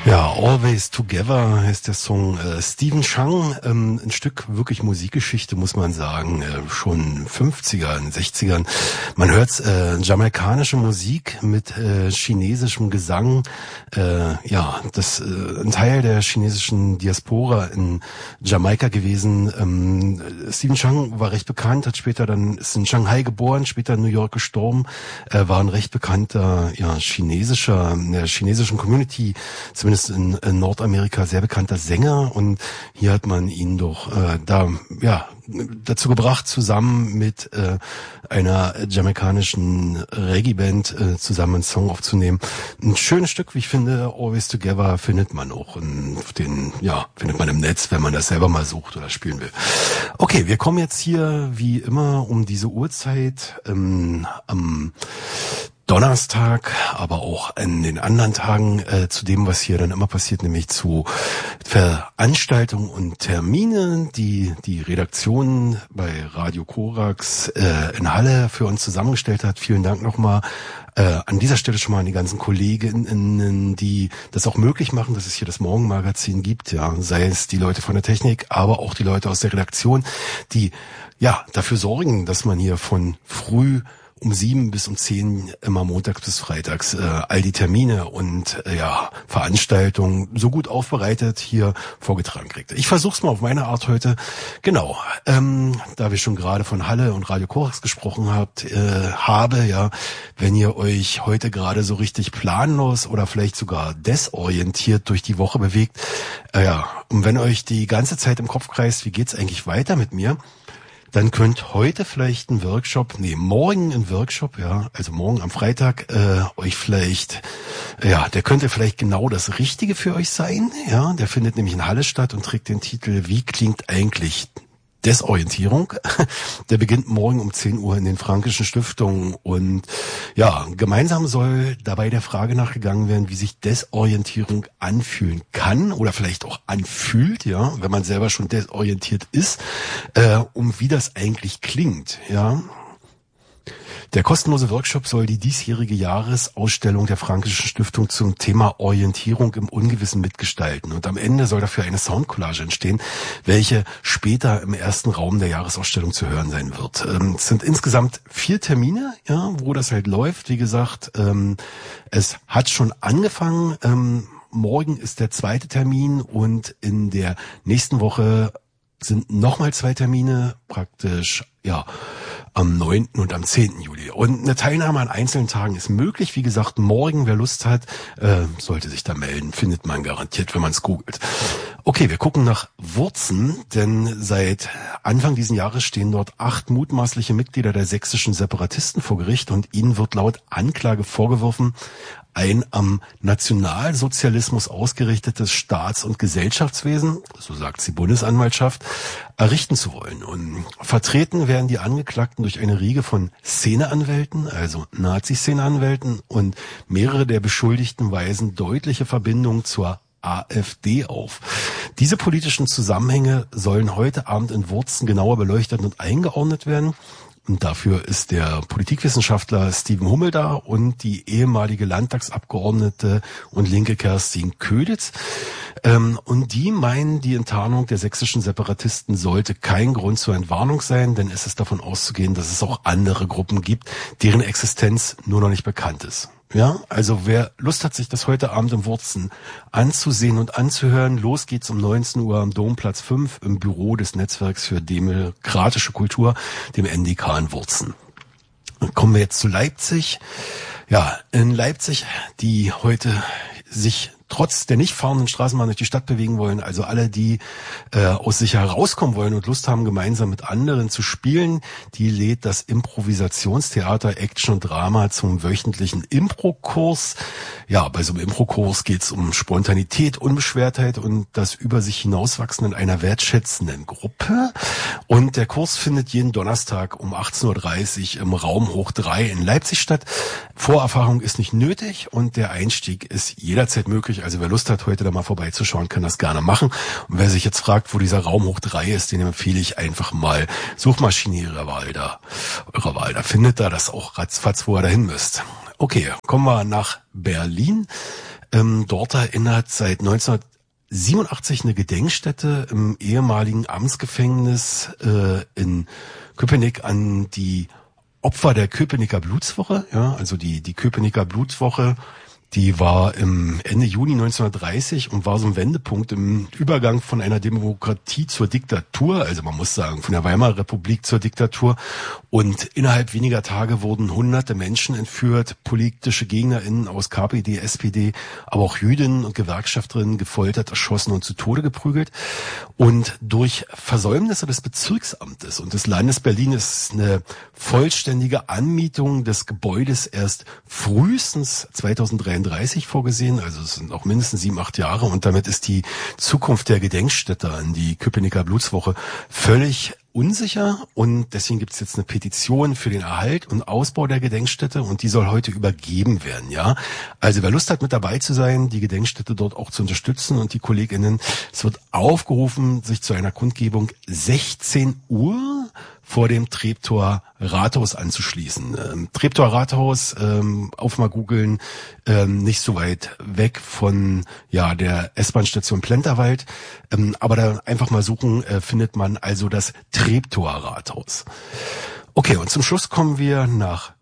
Ja, Always Together heißt der Song. Stephen Chang, ein Stück wirklich Musikgeschichte, muss man sagen, schon 50ern, 60ern. Man hört jamaikanische Musik mit chinesischem Gesang. Das ein Teil der chinesischen Diaspora in Jamaika gewesen. Stephen Chang war recht bekannt, ist in Shanghai geboren, später in New York gestorben, war ein recht bekannter, in der chinesischen Community, zumindest in Nordamerika sehr bekannter Sänger, und hier hat man ihn doch dazu gebracht, zusammen mit einer jamaikanischen Reggae-Band zusammen einen Song aufzunehmen. Ein schönes Stück, wie ich finde. Always Together findet man auch findet man im Netz, wenn man das selber mal sucht oder spielen will. Okay, wir kommen jetzt hier wie immer um diese Uhrzeit am Donnerstag, aber auch in den anderen Tagen zu dem, was hier dann immer passiert, nämlich zu Veranstaltungen und Terminen, die die Redaktion bei Radio Korax in Halle für uns zusammengestellt hat. Vielen Dank nochmal an dieser Stelle schon mal an die ganzen Kolleginnen, die das auch möglich machen, dass es hier das Morgenmagazin gibt, ja, sei es die Leute von der Technik, aber auch die Leute aus der Redaktion, die dafür sorgen, dass man hier von früh um 7 bis um 10 immer montags bis freitags all die Termine und Veranstaltungen so gut aufbereitet hier vorgetragen kriegt. Ich versuch's mal auf meine Art heute. Genau, da wir schon gerade von Halle und Radio Korax gesprochen wenn ihr euch heute gerade so richtig planlos oder vielleicht sogar desorientiert durch die Woche bewegt, und wenn euch die ganze Zeit im Kopf kreist, wie geht's eigentlich weiter mit mir, dann könnt heute vielleicht morgen ein Workshop, also morgen am Freitag, euch vielleicht, der könnte vielleicht genau das Richtige für euch sein, der findet nämlich in Halle statt und trägt den Titel "Wie klingt eigentlich Desorientierung?" Der beginnt morgen um 10 Uhr in den Frankischen Stiftungen, und gemeinsam soll dabei der Frage nachgegangen werden, wie sich Desorientierung anfühlen kann oder vielleicht auch anfühlt, wenn man selber schon desorientiert ist, wie das eigentlich klingt, Der kostenlose Workshop soll die diesjährige Jahresausstellung der Frankischen Stiftung zum Thema Orientierung im Ungewissen mitgestalten. Und am Ende soll dafür eine Soundcollage entstehen, welche später im ersten Raum der Jahresausstellung zu hören sein wird. Es sind insgesamt 4 Termine, wo das halt läuft. Wie gesagt, es hat schon angefangen. Morgen ist der 2. Termin, und in der nächsten Woche sind nochmal 2 Termine, praktisch, am 9. und am 10. Juli. Und eine Teilnahme an einzelnen Tagen ist möglich. Wie gesagt, morgen, wer Lust hat, sollte sich da melden. Findet man garantiert, wenn man es googelt. Okay, wir gucken nach Wurzen, denn seit Anfang diesen Jahres stehen dort 8 mutmaßliche Mitglieder der sächsischen Separatisten vor Gericht, und ihnen wird laut Anklage vorgeworfen, ein am Nationalsozialismus ausgerichtetes Staats- und Gesellschaftswesen, so sagt die Bundesanwaltschaft, errichten zu wollen. Und vertreten werden die Angeklagten durch eine Riege von Szeneanwälten, also Nazi-Szeneanwälten, und mehrere der Beschuldigten weisen deutliche Verbindungen zur AfD auf. Diese politischen Zusammenhänge sollen heute Abend in Wurzen genauer beleuchtet und eingeordnet werden. Und dafür ist der Politikwissenschaftler Steven Hummel da und die ehemalige Landtagsabgeordnete und Linke Kerstin Köditz. Und die meinen, die Enttarnung der sächsischen Separatisten sollte kein Grund zur Entwarnung sein, denn es ist davon auszugehen, dass es auch andere Gruppen gibt, deren Existenz nur noch nicht bekannt ist. Ja, also wer Lust hat, sich das heute Abend in Wurzen anzusehen und anzuhören, los geht's um 19 Uhr am Domplatz 5 im Büro des Netzwerks für demokratische Kultur, dem NDK in Wurzen. Dann kommen wir jetzt zu Leipzig. Ja, in Leipzig, die heute sich trotz der nicht fahrenden Straßenbahn durch die Stadt bewegen wollen, also alle, die aus sich herauskommen wollen und Lust haben, gemeinsam mit anderen zu spielen, die lädt das Improvisationstheater Action und Drama zum wöchentlichen Impro-Kurs. Ja, bei so einem Impro-Kurs geht es um Spontanität, Unbeschwertheit und das über sich hinauswachsen in einer wertschätzenden Gruppe. Und der Kurs findet jeden Donnerstag um 18.30 Uhr im Raum Hoch 3 in Leipzig statt. Vorerfahrung ist nicht nötig und der Einstieg ist jederzeit möglich. Also wer Lust hat, heute da mal vorbeizuschauen, kann das gerne machen. Und wer sich jetzt fragt, wo dieser Raum Hoch 3 ist, den empfehle ich einfach mal Suchmaschine eurer Wahl da. Da findet da das auch ratzfatz, wo ihr dahin müsst. Okay, kommen wir nach Berlin. Dort erinnert seit 1987 eine Gedenkstätte im ehemaligen Amtsgefängnis in Köpenick an die Opfer der Köpenicker Blutswoche. Ja, also die Köpenicker Blutswoche, die war im Ende Juni 1930 und war so ein Wendepunkt im Übergang von einer Demokratie zur Diktatur, also man muss sagen, von der Weimarer Republik zur Diktatur. Und innerhalb weniger Tage wurden hunderte Menschen entführt, politische GegnerInnen aus KPD, SPD, aber auch Jüdinnen und Gewerkschafterinnen gefoltert, erschossen und zu Tode geprügelt. Und durch Versäumnisse des Bezirksamtes und des Landes Berlin ist eine vollständige Anmietung des Gebäudes erst frühestens 2033 vorgesehen, also es sind auch mindestens 7-8 Jahre und damit ist die Zukunft der Gedenkstätte an die Köpenicker Blutswoche völlig unsicher und deswegen gibt es jetzt eine Petition für den Erhalt und Ausbau der Gedenkstätte und die soll heute übergeben werden, ja. Also wer Lust hat, mit dabei zu sein, die Gedenkstätte dort auch zu unterstützen und die KollegInnen, es wird aufgerufen, sich zu einer Kundgebung 16 Uhr vor dem Treptower Rathaus anzuschließen. Treptower Rathaus, auf mal googeln, nicht so weit weg von der S-Bahn-Station Plenterwald, aber da einfach mal suchen, findet man also das Treptower Rathaus. Okay, und zum Schluss kommen wir nach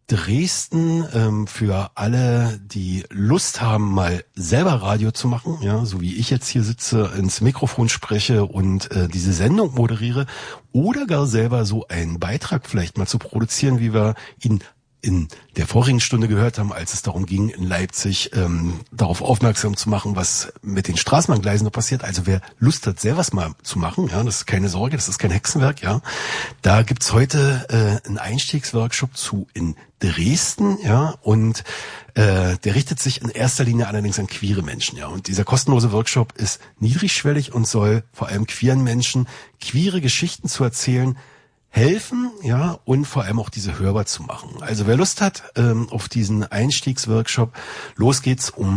Dresden, für alle, die Lust haben, mal selber Radio zu machen, ja, so wie ich jetzt hier sitze, ins Mikrofon spreche und diese Sendung moderiere oder gar selber so einen Beitrag vielleicht mal zu produzieren, wie wir ihn in der vorigen Stunde gehört haben, als es darum ging, in Leipzig darauf aufmerksam zu machen, was mit den Straßenbahngleisen noch passiert. Also wer Lust hat, selber was mal zu machen, ja, das ist keine Sorge, das ist kein Hexenwerk, ja. Da gibt's heute einen Einstiegsworkshop zu in Dresden, ja, und der richtet sich in erster Linie allerdings an queere Menschen, ja. Und dieser kostenlose Workshop ist niedrigschwellig und soll vor allem queeren Menschen queere Geschichten zu erzählen, helfen, ja, und vor allem auch diese hörbar zu machen. Also wer Lust hat auf diesen Einstiegsworkshop, los geht's um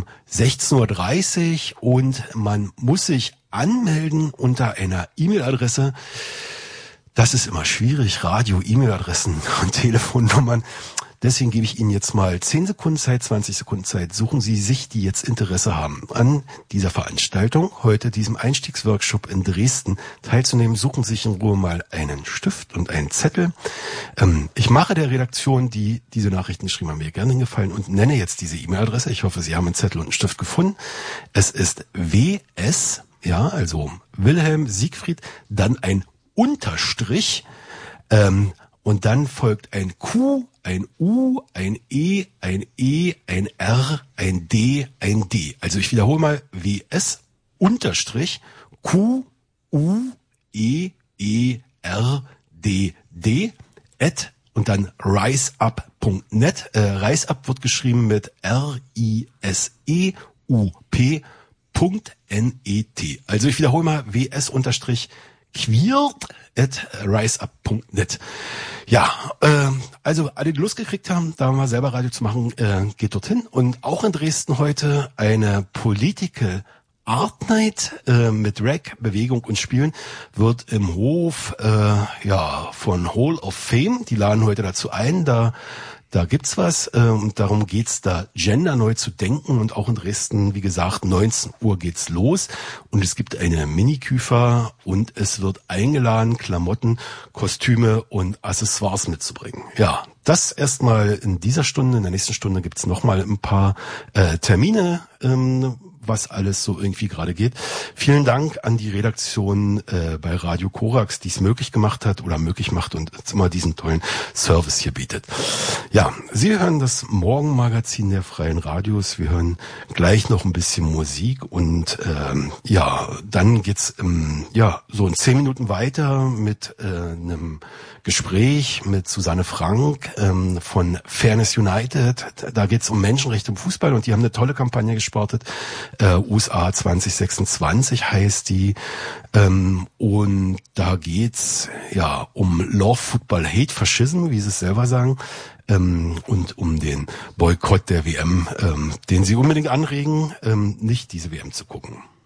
16:30 Uhr und man muss sich anmelden unter einer E-Mail-Adresse. Das ist immer schwierig, Radio, E-Mail-Adressen und Telefonnummern. Deswegen gebe ich Ihnen jetzt mal 10 Sekunden Zeit, 20 Sekunden Zeit. Suchen Sie sich, die jetzt Interesse haben, an dieser Veranstaltung, heute diesem Einstiegsworkshop in Dresden teilzunehmen. Suchen Sie sich in Ruhe mal einen Stift und einen Zettel. Ich mache der Redaktion, die diese Nachrichten geschrieben haben, mir gerne einen Gefallen und nenne jetzt diese E-Mail-Adresse. Ich hoffe, Sie haben einen Zettel und einen Stift gefunden. Es ist WS, ja, also Wilhelm Siegfried, dann ein Unterstrich, und dann folgt ein Q, ein U, ein E, ein E, ein R, ein D, ein D. Also ich wiederhole mal WS Unterstrich Q, U, E, E, R, D, D, und dann riseup.net. Riseup wird geschrieben mit RISEUP.net. Also ich wiederhole mal WS Unterstrich queert@riseup.net. Ja, also alle, die Lust gekriegt haben, da mal selber Radio zu machen, geht dorthin. Und auch in Dresden heute eine Political Art Night mit Rap, Bewegung und Spielen wird im Hof von Hall of Fame. Die laden heute dazu ein, da gibt's was und darum geht's da, Gender neu zu denken und auch in Dresden, wie gesagt, 19 Uhr geht's los und es gibt eine Mini-Küfer und es wird eingeladen, Klamotten, Kostüme und Accessoires mitzubringen. Ja, das erstmal in dieser Stunde. In der nächsten Stunde gibt's nochmal ein paar Termine, was alles so irgendwie gerade geht. Vielen Dank an die Redaktion bei Radio Korax, die es möglich gemacht hat oder möglich macht und immer diesen tollen Service hier bietet. Ja, Sie hören das Morgenmagazin der Freien Radios. Wir hören gleich noch ein bisschen Musik und dann geht's so in 10 Minuten weiter mit einem Gespräch mit Susanne Frank von Fairness United. Da geht's um Menschenrechte im Fußball und die haben eine tolle Kampagne gestartet. USA 2026 heißt die. Und da geht's um Love Football Hate Fascism, wie sie es selber sagen. Und um den Boykott der WM, den sie unbedingt anregen, nicht diese WM zu gucken.